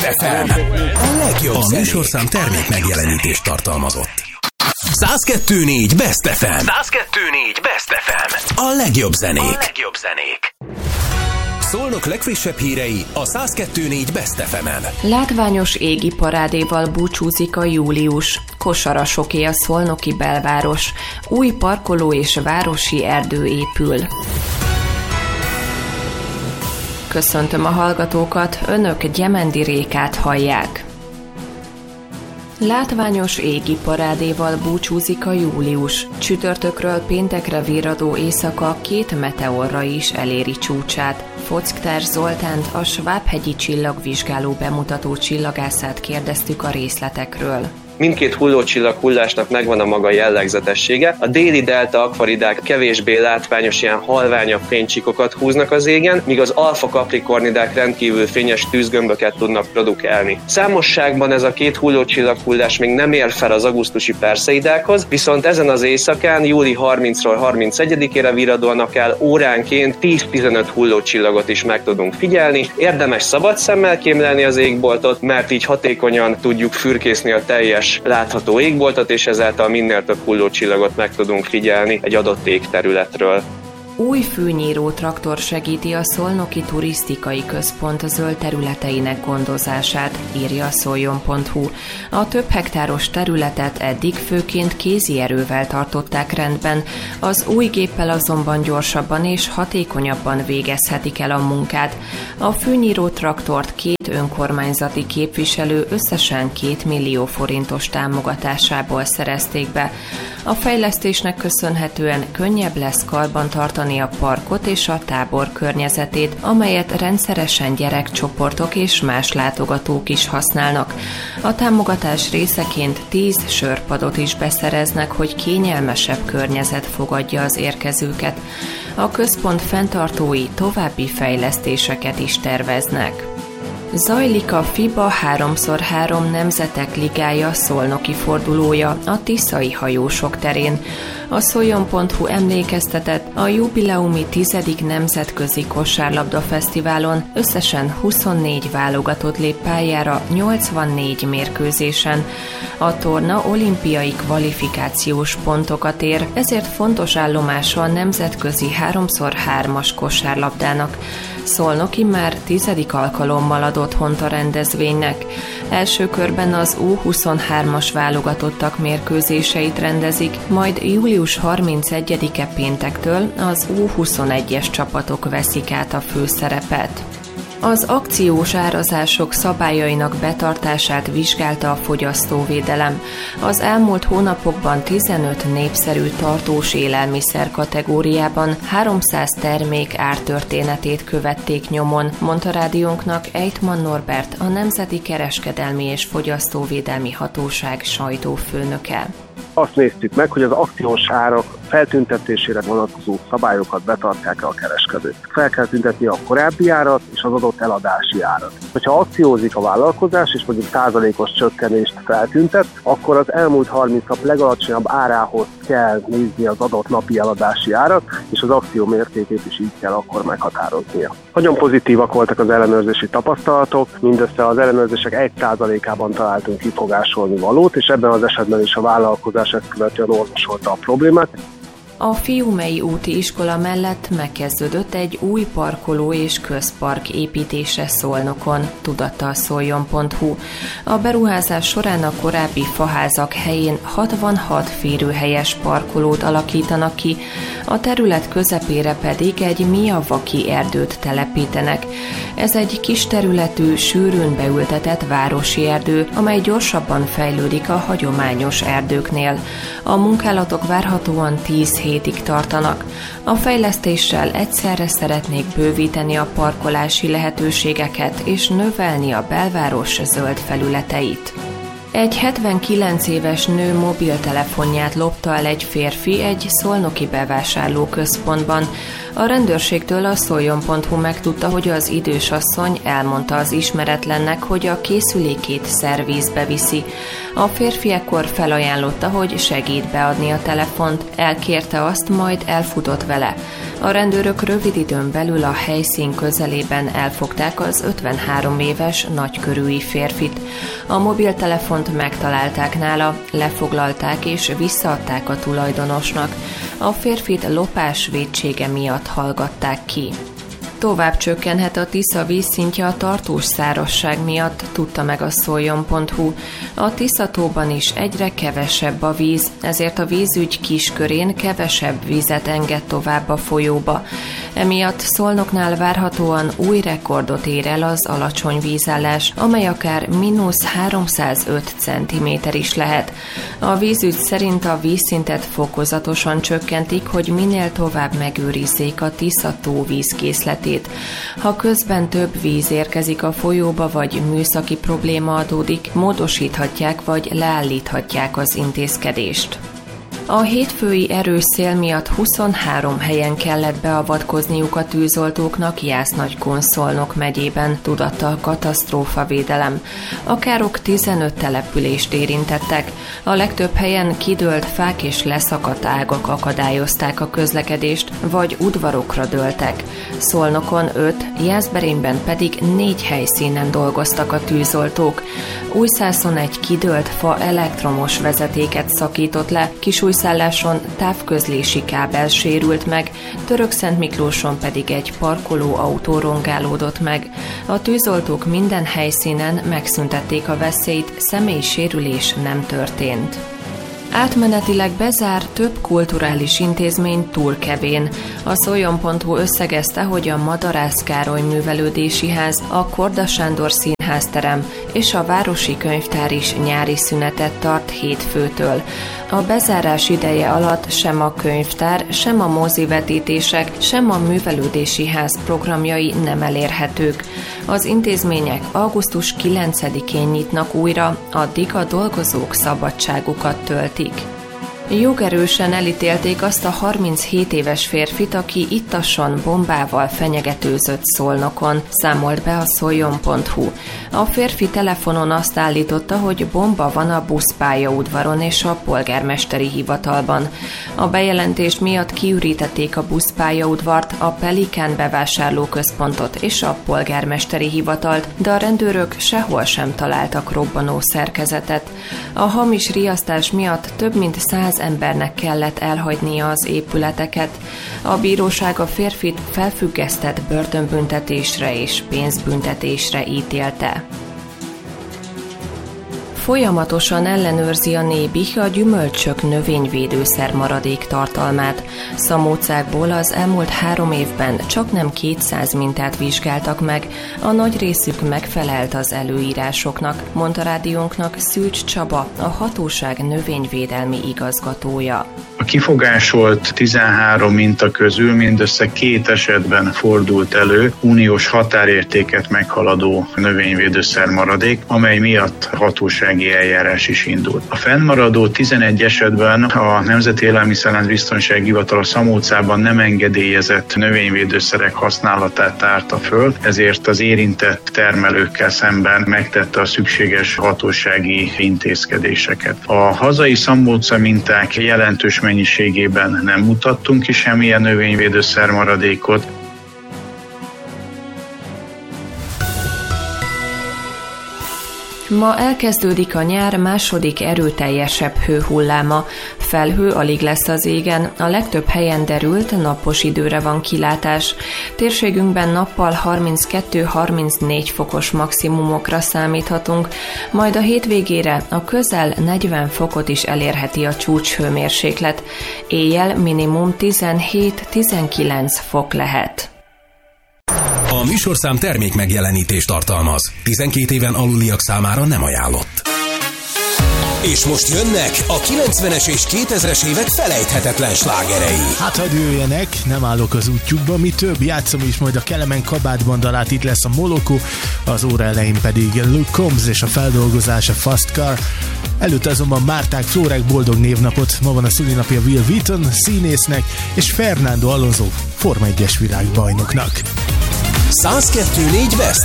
FM. A legjobb a műsorszám termék megjelenítést tartalmazott. 102.4 Best FM. 102.4 Best FM. A legjobb zenék. Szolnok legfrissebb hírei a 102.4 Best FM-en. Látványos égi parádéval búcsúzik a július. Kosarasoké a szolnoki belváros. Új parkoló és városi erdő épül. Köszöntöm a hallgatókat, önök Gyemendi Rékát hallják. Látványos égi parádéval búcsúzik a július. Csütörtökről péntekre virradó éjszaka 2 meteorra is eléri csúcsát. Foczktár Zoltánt, a Svábhegyi csillagvizsgáló bemutató csillagászát kérdeztük a részletekről. Mindkét hullócsillag hullásnak megvan a maga jellegzetessége. A déli delta akvaridák kevésbé látványos, ilyen halványabb fénycsíkokat húznak az égen, míg az alfa kaprikornidák rendkívül fényes tűzgömböket tudnak produkálni. Számosságban ez a két hullócsillag hullás még nem ér fel az augusztusi Perseidákhoz, viszont ezen az éjszakán, júli 30-ról 31-ére virradóan akár óránként 10-15 hullócsillagot is meg tudunk figyelni. Érdemes szabad szemmel kémlelni az égboltot, mert így hatékonyan tudjuk fürkészni a teljes látható égboltot, és ezáltal minél több hullócsillagot meg tudunk figyelni egy adott égterületről. Új fűnyíró traktor segíti a Szolnoki Turisztikai Központ zöld területeinek gondozását, írja a szoljon.hu. A több hektáros területet eddig főként kézi erővel tartották rendben, az új géppel azonban gyorsabban és hatékonyabban végezhetik el a munkát. A fűnyíró traktort 2 önkormányzati képviselő összesen 2 millió forintos támogatásából szerezték be. A fejlesztésnek köszönhetően könnyebb lesz karbantartani a parkot és a tábor környezetét, amelyet rendszeresen gyerekcsoportok és más látogatók is használnak. A támogatás részeként 10 sörpadot is beszereznek, hogy kényelmesebb környezet fogadja az érkezőket. A központ fenntartói további fejlesztéseket is terveznek. Zajlik a FIBA 3x3 Nemzetek Ligája szolnoki fordulója a tiszai hajósok terén. A szoljon.hu emlékeztetett, a jubileumi 10. Nemzetközi Kosárlabda Fesztiválon összesen 24 válogatott lép pályára 84 mérkőzésen. A torna olimpiai kvalifikációs pontokat ér, ezért fontos állomása a nemzetközi 3x3-as kosárlabdának. Szolnoki már 10. alkalommal ad otthont a rendezvénynek. Első körben az U23-as válogatottak mérkőzéseit rendezik, majd július 31-e péntektől az U21-es csapatok veszik át a főszerepet. Az akciós árazások szabályainak betartását vizsgálta a fogyasztóvédelem. Az elmúlt hónapokban 15 népszerű tartós élelmiszer kategóriában 300 termék ártörténetét követték nyomon, mondta rádiónknak Ejtman Norbert, a Nemzeti Kereskedelmi és Fogyasztóvédelmi Hatóság sajtófőnöke. Azt néztük meg, hogy az akciós árak feltüntetésére vonatkozó szabályokat betartják-e a kereskedők. Fel kell tüntetni a korábbi árat és az adott eladási árat. Ha akciózik a vállalkozás és mondjuk százalékos csökkenést feltüntet, akkor az elmúlt 30 nap legalacsonyabb árához kell nézni az adott napi eladási árat, és az akció mértékét is így kell akkor meghatároznia. Nagyon pozitívak voltak az ellenőrzési tapasztalatok, mindössze az ellenőrzések 1%-ában találtunk kifogásolni valót, és ebben az esetben is a vállalkozás ezt követően orvosolta a problémát. A Fiumei úti iskola mellett megkezdődött egy új parkoló és közpark építése Szolnokon, tudatta a szoljon.hu. A beruházás során a korábbi faházak helyén 66 férőhelyes parkolót alakítanak ki, a terület közepére pedig egy Miyawaki erdőt telepítenek. Ez egy kis területű, sűrűn beültetett városi erdő, amely gyorsabban fejlődik a hagyományos erdőknél. A munkálatok várhatóan 10 hétig tartanak. A fejlesztéssel egyszerre szeretnék bővíteni a parkolási lehetőségeket és növelni a belváros zöld felületeit. Egy 79 éves nő mobiltelefonját lopta el egy férfi egy szolnoki bevásárlóközpontban. A rendőrségtől a Szoljon.hu megtudta, hogy az idős asszony elmondta az ismeretlennek, hogy a készülékét szervízbe viszi. A férfi ekkor felajánlotta, hogy segít beadni a telefont, elkérte azt, majd elfutott vele. A rendőrök rövid időn belül a helyszín közelében elfogták az 53 éves nagykörűi férfit. A mobiltelefont megtalálták nála, lefoglalták és visszaadták a tulajdonosnak. A férfit lopás vétsége miatt hallgatták ki. Tovább csökkenhet a Tisza vízszintje a tartós szárazság miatt, tudta meg a Szoljon.hu. A Tiszatóban is egyre kevesebb a víz, ezért a vízügy kiskörén kevesebb vizet enged tovább a folyóba. Emiatt Szolnoknál várhatóan új rekordot ér el az alacsony vízállás, amely akár -305 cm is lehet. A vízügy szerint a vízszintet fokozatosan csökkentik, hogy minél tovább megőrizzék a Tisza-tó vízkészletét. Ha közben több víz érkezik a folyóba, vagy műszaki probléma adódik, módosíthatják vagy leállíthatják az intézkedést. A hétfői erős szél miatt 23 helyen kellett beavatkozniuk a tűzoltóknak Jász-Nagykun Szolnok megyében, tudatta a katasztrófavédelem. A károk 15 települést érintettek. A legtöbb helyen kidőlt fák és leszakadt ágak akadályozták a közlekedést, vagy udvarokra dőltek. Szolnokon 5, Jászberényben pedig 4 helyszínen dolgoztak a tűzoltók. Újszászon egy kidőlt fa elektromos vezetéket szakított le, Kisújszálláson távközlési kábel sérült meg, Törökszentmiklóson pedig egy parkoló autó rongálódott meg. A tűzoltók minden helyszínen megszüntették a veszélyt, személysérülés nem történt. Átmenetileg bezár több kulturális intézmény Turkevén. A Szoljon.hu összegezte, hogy a Madarász Károly Művelődési Ház, a Korda Sándor Színházterem és a Városi Könyvtár is nyári szünetet tart hétfőtől. A bezárás ideje alatt sem a könyvtár, sem a mozivetítések, sem a Művelődési Ház programjai nem elérhetők. Az intézmények augusztus 9-én nyitnak újra, addig a dolgozók szabadságukat töltik. Jogerősen elítélték azt a 37 éves férfit, aki ittasson bombával fenyegetőzött Szolnokon, számolt be a Szoljon.hu. A férfi telefonon azt állította, hogy bomba van a buszpályaudvaron és a polgármesteri hivatalban. A bejelentés miatt kiürítették a buszpályaudvart, a Pelikán bevásárlóközpontot és a polgármesteri hivatalt, de a rendőrök sehol sem találtak robbanó szerkezetet. A hamis riasztás miatt több mint 100 embernek kellett elhagynia az épületeket. A bíróság a férfit felfüggesztett börtönbüntetésre és pénzbüntetésre ítélte. Folyamatosan ellenőrzi a Nébih a gyümölcsök növényvédőszer maradék tartalmát. Szamócákból az elmúlt 3 évben csaknem 200 mintát vizsgáltak meg, a nagy részük megfelelt az előírásoknak, mondta rádiónknak Szűcs Csaba, a hatóság növényvédelmi igazgatója. A kifogásolt 13 minta közül mindössze 2 esetben fordult elő uniós határértéket meghaladó növényvédőszer maradék, amely miatt hatósági eljárás is indult. A fennmaradó 11 esetben a Nemzeti Élelmiszerlánc Biztonsági Hivatal a Szamócában nem engedélyezett növényvédőszerek használatát tárta föl, ezért az érintett termelőkkel szemben megtette a szükséges hatósági intézkedéseket. A hazai Szamóca minták jelentős mennyiségében nem mutattunk ki semmilyen növényvédőszer maradékot. Ma elkezdődik a nyár második erőteljesebb hőhulláma. Felhő alig lesz az égen, a legtöbb helyen derült, napos időre van kilátás. Térségünkben nappal 32-34 fokos maximumokra számíthatunk, majd a hétvégére a közel 40 fokot is elérheti a csúcshőmérséklet. Éjjel minimum 17-19 fok lehet. A műsorszám termék megjelenítést tartalmaz. 12 éven aluliak számára nem ajánlott. És most jönnek a 90-es és 2000-es évek felejthetetlen slágerei. Hát hadd jöjjenek, nem állok az útjukba, mi több, játszom is majd a Kelemen kabátban dalát, itt lesz a Moloko, az óra elején pedig Luke Combs és a feldolgozása Fast Car. Előtte azonban Márták, Flórák boldog névnapot. Ma van a szülinapja Will Wheaton színésznek és Fernando Alonso Forma 1-es világbajnoknak. 102.4 West.